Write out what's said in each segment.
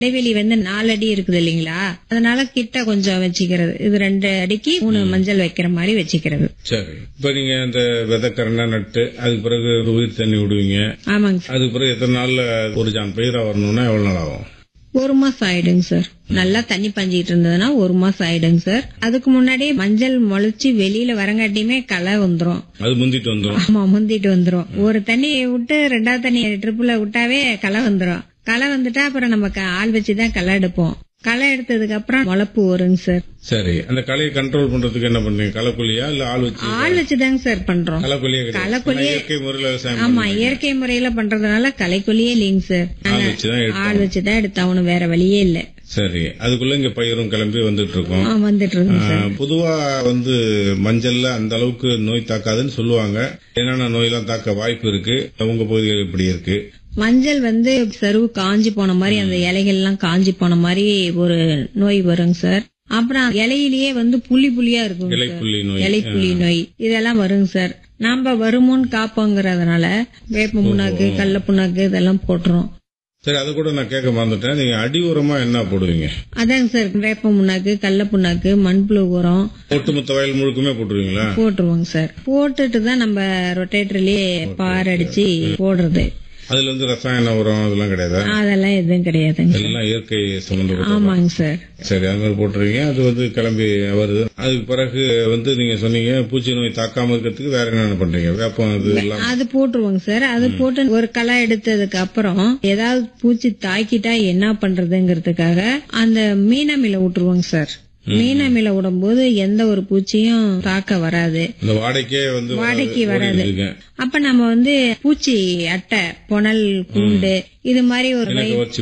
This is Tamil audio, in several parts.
இடைவெளி 4 அடி இருக்குது இல்லீங்களா, அதனால கிட்ட கொஞ்சம் வச்சுக்கிறது. இது 2 அடிக்கு 3 மஞ்சள் வைக்கிற மாதிரி வச்சுக்கிறது. சரி, இப்ப நீங்க அந்த விதைக்கரணை நட்டு அதுக்கு பிறகு உயிர் தண்ணி விடுவீங்க. ஆமாங்க சார். அதுக்கு பிறகு எத்தனை நாள்ல ஒரு ஜான் பயிரா வரணும்னா எவ்வளவு நாள் ஆகும்? 1 மாசம் ஆயிடுங்க சார். நல்லா தண்ணி பஞ்சிட்டு இருந்ததுன்னா 1 மாசம் ஆயிடுங்க சார். அதுக்கு முன்னாடியே மஞ்சள் முளைச்சு வெளியில வரங்காட்டியுமே களை வந்துரும். அது முந்திட்டு வந்துரும். ஆமா, முந்திட்டு வந்துரும். ஒரு தண்ணி விட்டு 2வது தண்ணி ட்ரிப்புல விட்டாவே களை வந்துரும். களை வந்துட்டா அப்புறம் நம்ம ஆள் வச்சுதான் களை எடுப்போம். களை எடுத்ததுக்கு அப்புறம் முளைப்பு வருங்க சார். சரி, அந்த களையை கண்ட்ரோல் பண்றதுக்கு என்ன பண்றீங்க? களைக்கொல்லியா இல்ல ஆள் வச்சு? ஆள் வச்சுதாங்க சார் பண்றோம். களைக்கொல்லியே இயற்கை முறையில விவசாயம். ஆமா, இயற்கை முறையில பண்றதுனால களைக்கொல்லியே இல்லைங்க சார். ஆள் வச்சுதான் எடுத்தாகணும், வேற வழியே இல்ல. சரி, அதுக்குள்ள இங்க பயிரும் கிளம்பி வந்துட்டு இருக்கோம். வந்துட்டு இருக்கு. பொதுவா மஞ்சள்ல அந்த அளவுக்கு நோய் தாக்காதுன்னு சொல்லுவாங்க. என்னென்ன நோயெல்லாம் தாக்க வாய்ப்பு இருக்கு? உங்க பகுதிகள் இப்படி இருக்கு? மஞ்சள் சருவு காஞ்சி போன மாதிரி, அந்த இலைகள் எல்லாம் காஞ்சி போன மாதிரி ஒரு நோய் வருங்க சார். அப்புறம் இலையிலேயே புள்ளி புள்ளியா இருக்கும், இலைப்புள்ளி நோய், இதெல்லாம் வருங்க சார். நாம வருமோன்னு காப்போங்கிறதுனால வேப்ப புண்ணாக்கு, கடல புண்ணாக்கு இதெல்லாம் போட்டுரும். சரி, அது கூட நான் கேட்க மறந்துட்டேன். நீங்க அடி உரமா என்ன போடுவீங்க? அதாங்க சார், வேப்ப புண்ணாக்கு, கடல புண்ணாக்கு, மண்புழு உரம். ஒட்டுமொத்த வயல் முழுக்குமே போட்டுருவீங்களா? போட்டுருவோங்க சார். போட்டுட்டு தான் நம்ம ரொட்டேட்டர்லயே பார் அடிச்சு போடுறது. அதுல ரசாயன உரம் அதெல்லாம் கிடையாது? அதெல்லாம் எதுவும் கிடையாதுங்க, எல்லாம் இயற்கை சம்பந்தப்பட்ட. ஆமாங்க சார். சரி, அது மாதிரி போட்டுருவீங்க. அது கிளம்பி வருது. அதுக்கு பிறகு நீங்க சொன்னீங்க பூச்சி நோய் தாக்காம இருக்கிறதுக்கு வேற என்ன பண்றீங்க? வேப்பம் அது போட்டுருவோங்க சார். அது போட்டு ஒரு களை எடுத்ததுக்கு அப்புறம் ஏதாவது பூச்சி தாக்கிட்டா என்ன பண்றதுங்கிறதுக்காக அந்த மீனமில விட்டுருவோங்க சார். மீனமில விடும்போது எந்த ஒரு பூச்சியும் தாக்க வராது, வாடைக்கு வராது. அப்ப நம்ம பூச்சி அட்டை, புனல், கூண்டு இது மாதிரி ஒரு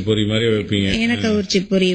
இனக்கவர்ச்சி பொறி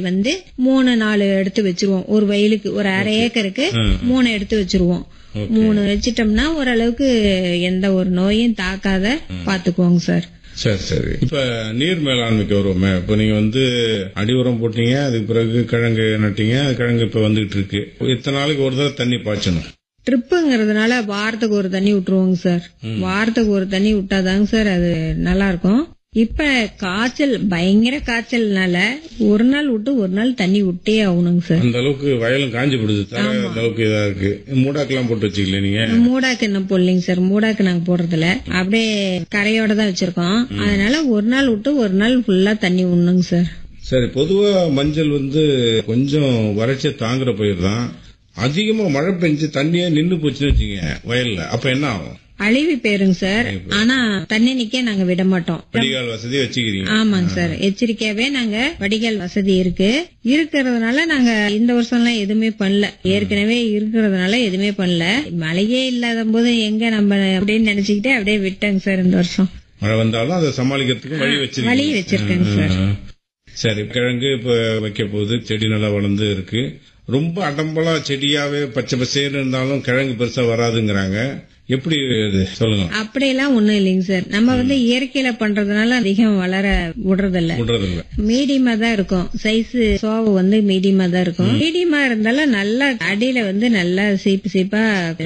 3-4 எடுத்து வச்சிருவோம். ஒரு வயலுக்கு, ஒரு அரை ஏக்கருக்கு 3 எடுத்து வச்சிருவோம். 3 வச்சிட்டோம்னா ஓரளவுக்கு எந்த ஒரு நோயும் தாக்காத பாத்துக்குவோங்க சார். சரி சரி, இப்ப நீர் மேலாண்மைக்கு வருவோமே. இப்ப நீங்க அடி உரம் போட்டீங்க, அதுக்கு பிறகு கிழங்கு நட்டீங்க, கிழங்கு இப்ப வந்துட்டு இருக்கு. இத்தனை நாளைக்கு ஒரு தடவை தண்ணி பாய்ச்சணும். ட்ரிப்புங்கிறதுனால வாரத்துக்கு ஒரு தண்ணி விட்டுருவோங்க சார். வாரத்துக்கு ஒரு தண்ணி விட்டாதாங்க சார் அது நல்லா இருக்கும். இப்ப காய்ச்சல், பயங்கர காய்ச்சல்னால ஒரு நாள் விட்டு ஒரு நாள் தண்ணி விட்டே ஆகணுங்க சார். அந்த அளவுக்கு வயலும் காஞ்சி போடுது, அந்த அளவுக்கு இதா இருக்கு. மூடாக்கெல்லாம் போட்டு வச்சுக்கல நீங்க? மூடாக்கு என்ன போடலைங்க சார். மூடாக்கு நாங்க போடுறதுல அப்படியே கரையோட தான் வச்சிருக்கோம். அதனால ஒரு நாள் விட்டு ஒரு நாள் ஃபுல்லா தண்ணி விடணுங்க சார். சரி, பொதுவா மஞ்சள் கொஞ்சம் வறட்சியை தாங்குற பயிர் தான். அதிகமா மழை பெஞ்சு தண்ணியே நின்னு போச்சுன்னு வச்சுங்க வயல்ல, அப்ப என்ன ஆகும்? அழிவு போயிருங்க சார். ஆனா தண்ணி நிக்க நாங்க விட மாட்டோம். வடிகால் வசதி வச்சுக்கிறீங்க? ஆமாங்க சார், எச்சரிக்கையாவே நாங்க வடிகால் வசதி இருக்கிறதுனால நாங்க இந்த வருஷம் எல்லாம் எதுவுமே பண்ணல. ஏற்கனவே இருக்கிறதுனால எதுவுமே பண்ணல. மழையே இல்லாத போது எங்க நம்ம அப்படின்னு நினைச்சுக்கிட்டே அப்படியே விட்டேங்க சார். இந்த வருஷம் மழை வந்தாலும் அதை சமாளிக்கிறதுக்கு வழி வச்சிருக்கேங்க சார். சரி, கிழங்கு இப்ப வைக்க போது செடி நல்லா வளர்ந்து இருக்கு. ரொம்ப அடம்பலா செடியாவே பச்சை பசேன்னு இருந்தாலும் கிழங்கு பெருசா வராதுங்கிறாங்க. எப்படி சொல்லுங்க? அப்படியெல்லாம் ஒண்ணும் இல்லைங்க சார். நம்ம இயற்கையில பண்றதுனால அதிகம் வளர விடுறதில்ல. மீடியமா தான் இருக்கும். சைஸ் சோவு மீடியமா தான் இருக்கும். மீடியமா இருந்தாலும் நல்லா அடியில நல்லா சீப்பா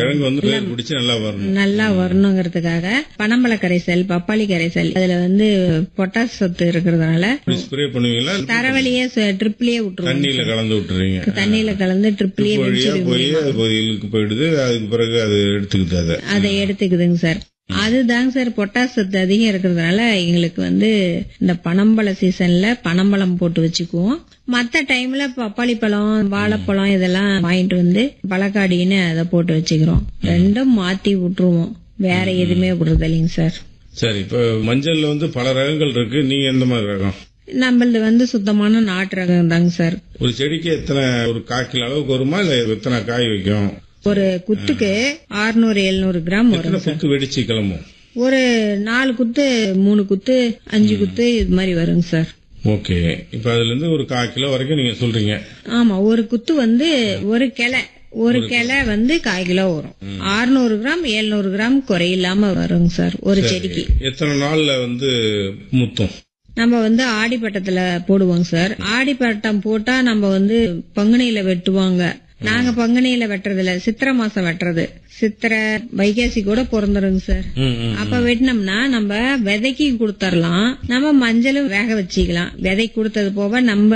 நல்லா வரணுங்கிறதுக்காக பனம்பழ கரைசல், பப்பாளி கரைசல், அதுல பொட்டாஸ் சத்து இருக்கிறதுனால தரவழியே ட்ரிப்லயே விட்டுருவோம். தண்ணியில கலந்து விட்டுறீங்க? தண்ணியில கலந்து ட்ரிப்லயே போயிடுது. அதுக்கு பிறகு அது எடுத்துக்கிட்டு அதை எடுத்துக்குதுங்க சார். அதுதாங்க சார் பொட்டாஸ் சத்து அதிகம் இருக்கிறதுனால எங்களுக்கு இந்த பனம்பழ சீசன்ல பனம்பழம் போட்டு வச்சுக்குவோம். மத்த டைம்ல பப்பாளி பழம், வாழைப்பழம் இதெல்லாம் வாங்கிட்டு பழக்காடின்னு அதை போட்டு வச்சுக்கிறோம். ரெண்டும் மாத்தி விட்டுருவோம், வேற எதுவுமே விடுறது இல்லைங்க சார். சரி, இப்ப மஞ்சள்ல பல ரகங்கள் இருக்கு. நீங்க எந்த மாதிரி ரகம்? நம்மளது சுத்தமான நாட்டு ரகம் தாங்க சார். ஒரு செடிக்கு எத்தனை, ஒரு 1/4 கிலோ அளவுக்கு வருமா, இல்ல எத்தனை காய் வைக்கும்? ஒரு குத்துக்கு 600-700 கிராம் வரும். வெடிச்சு கிளம்பும். ஒரு 4 குத்து, 3 குத்து, 5 குத்து இது மாதிரி வருங்க சார். ஓகே, இப்ப அதுல இருந்து ஒரு 1/4 கிலோ வரைக்கும் நீங்க சொல்றீங்க? ஆமா, ஒரு குத்து ஒரு கிளை, ஒரு கிளை 1/4 கிலோ வரும். 600 கிராம் 700 கிராம் குறையில்லாம வருங்க சார் ஒரு செடிக்கு. எத்தனை நாள்ல முத்தும்? நம்ம ஆடிப்பட்டத்துல போடுவோங்க சார். ஆடிப்பட்டம் போட்டா நம்ம பங்குனியில வெட்டுவாங்க. நாங்க பங்குனியில வெட்டுறது இல்ல, சித்திரை மாசம் வெட்டுறது. சித்திரை வைகாசி கூட பிறந்துருங்க சார். அப்ப வெட்டினோம்னா நம்ம விதைக்கு கொடுத்துடலாம், நம்ம மஞ்சளும் வேக வச்சுக்கலாம். விதை கொடுத்தது போக நம்ம